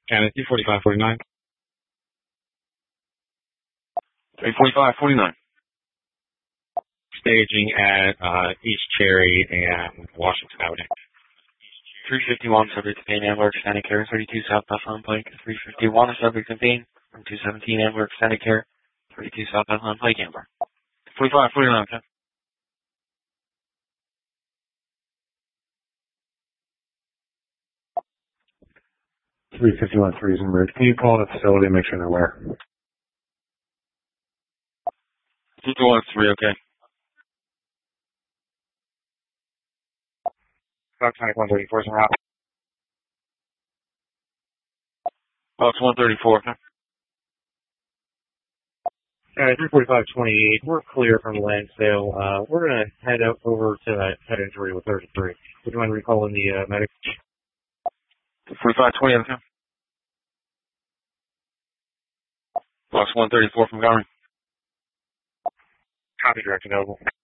Canada 24549. 34549. Staging at East Cherry and Washington Avenue. 351, subject to pain, Ambler, extended care, 32 South Bethlehem Pike. 351, subject to pain, from 217 Ambler, extended care, 32 South Bethlehem Pike, Ambler. 4549, okay. $351 freeze en route. Can you call the facility and make sure they're aware? 213, okay. Fox 134 is en route. Fox 134, okay. 34528. We're clear from Lansdale. We're going to head over to that head injury with 33. Would you mind recalling the medic? 4520, okay. Fox 134 from Garmin. Copy, Director Noble.